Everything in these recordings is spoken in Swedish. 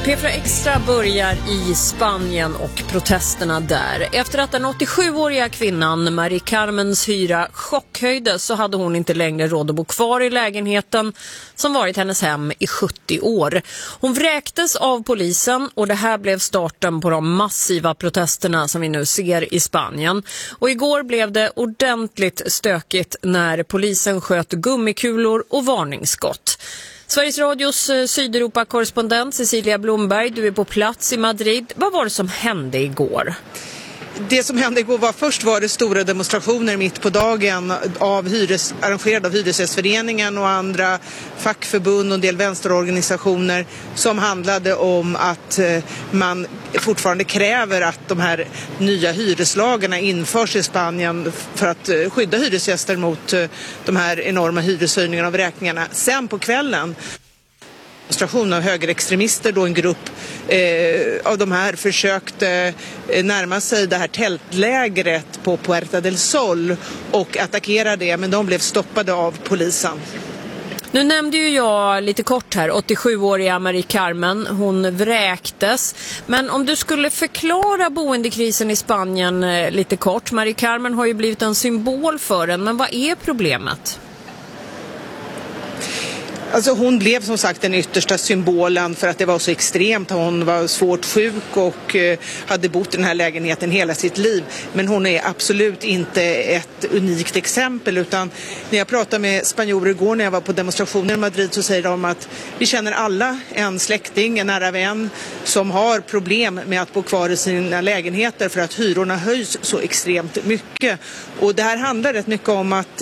P4 Extra börjar i Spanien och protesterna där. Efter att den 87-åriga kvinnan Mari Carmens hyra chockhöjdes så hade hon inte längre råd att bo kvar i lägenheten som varit hennes hem i 70 år. Hon vräktes av polisen och det här blev starten på de massiva protesterna som vi nu ser i Spanien. Och igår blev det ordentligt stökigt när polisen sköt gummikulor och varningsskott. Sveriges Radios Sydeuropa-korrespondent Cecilia Blomberg, du är på plats i Madrid. Vad var det som hände igår? Det som hände igår först var det stora demonstrationer mitt på dagen arrangerade av Hyresgästföreningen och andra fackförbund och en del vänsterorganisationer som handlade om att man fortfarande kräver att de här nya hyreslagarna införs i Spanien för att skydda hyresgäster mot de här enorma hyreshöjningarna och vräkningarna. Sen på kvällen demonstration av högerextremister, då en grupp av de här försökte närma sig det här tältlägret på Puerta del Sol och attackera det, men de blev stoppade av polisen. Nu nämnde ju jag lite kort här 87-åriga Mari Carmen, hon vräktes. Men om du skulle förklara boendekrisen i Spanien lite kort. Mari Carmen har ju blivit en symbol för den, men vad är problemet? Alltså hon blev som sagt den yttersta symbolen för att det var så extremt. Hon var svårt sjuk och hade bott i den här lägenheten hela sitt liv. Men hon är absolut inte ett unikt exempel, utan när jag pratade med spanjorer igår när jag var på demonstrationer i Madrid så säger de att vi känner alla en släkting, en nära vän som har problem med att bo kvar i sina lägenheter för att hyrorna höjs så extremt mycket. Och det här handlar rätt mycket om att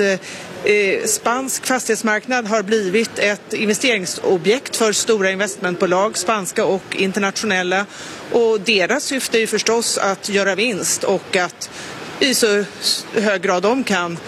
spansk fastighetsmarknad har blivit ett investeringsobjekt för stora investmentbolag, spanska och internationella. Och deras syfte är ju förstås att göra vinst och att i så hög grad de kan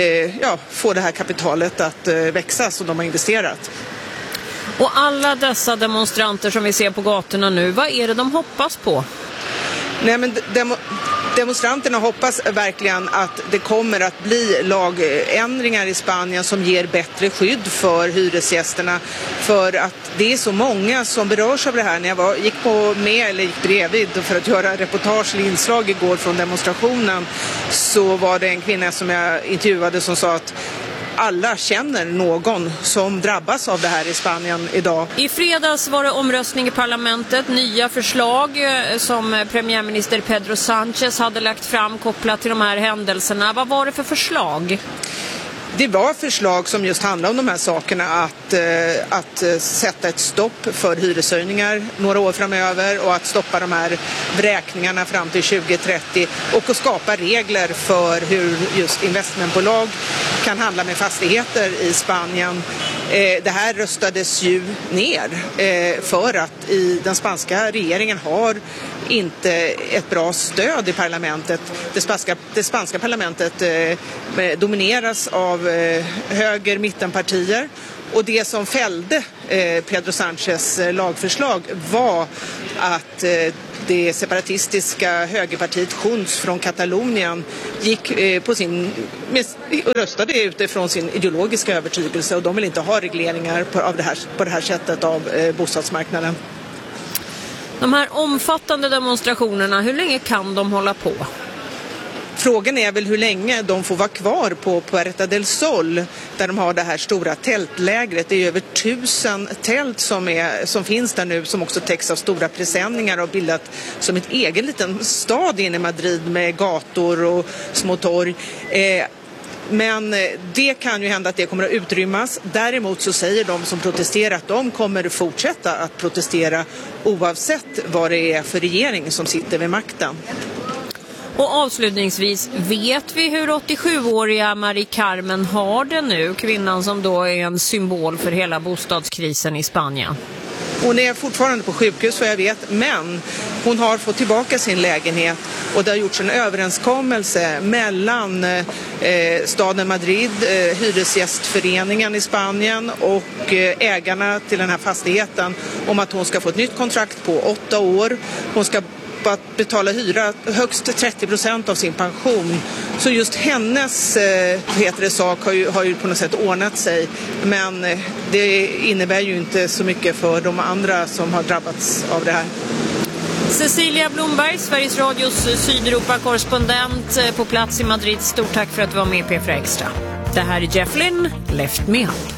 få det här kapitalet att växa som de har investerat. Och alla dessa demonstranter som vi ser på gatorna nu, vad är det de hoppas på? Nej, men demonstranterna hoppas verkligen att det kommer att bli lagändringar i Spanien som ger bättre skydd för hyresgästerna, för att det är så många som berörs av det här. När jag gick bredvid för att göra reportage eller inslag igår från demonstrationen så var det en kvinna som jag intervjuade som sa att alla känner någon som drabbas av det här i Spanien idag. I fredags var det omröstning i parlamentet. Nya förslag som premiärminister Pedro Sánchez hade lagt fram kopplat till de här händelserna. Vad var det för förslag? Det var förslag som just handlade om de här sakerna, att sätta ett stopp för hyreshöjningar några år framöver och att stoppa de här vräkningarna fram till 2030 och att skapa regler för hur just investmentbolag kan handla med fastigheter i Spanien. Det här röstades ju ner för att den spanska regeringen har inte ett bra stöd i parlamentet. Det spanska parlamentet domineras av höger mittenpartier och det som fällde Pedro Sánchez lagförslag var att det separatistiska högerpartiet Junts från Katalonien gick röstade utifrån sin ideologiska övertygelse och de vill inte ha regleringar på det här sättet av bostadsmarknaden. De här omfattande demonstrationerna, hur länge kan de hålla på? Frågan är väl hur länge de får vara kvar på Puerta del Sol där de har det här stora tältlägret. Det är över 1000 tält som finns där nu, som också täcks av stora presenningar och bildat som ett egen liten stad inne i Madrid med gator och små torg. Men det kan ju hända att det kommer att utrymmas. Däremot så säger de som protesterar att de kommer fortsätta att protestera oavsett vad det är för regering som sitter vid makten. Och avslutningsvis, vet vi hur 87-åriga Mari Carmen har det nu? Kvinnan som då är en symbol för hela bostadskrisen i Spanien. Hon är fortfarande på sjukhus vad jag vet, men hon har fått tillbaka sin lägenhet och det har gjorts en överenskommelse mellan staden Madrid, Hyresgästföreningen i Spanien och ägarna till den här fastigheten om att hon ska få ett nytt kontrakt på 8 år. Hon ska på att betala hyra högst 30% av sin pension. Så just hennes sak har ju på något sätt ordnat sig. Men det innebär ju inte så mycket för de andra som har drabbats av det här. Cecilia Blomberg, Sveriges Radios Sydeuropa-korrespondent på plats i Madrid. Stort tack för att du var med i P4 Extra. Det här är Jeff Lynne, Left Me Up.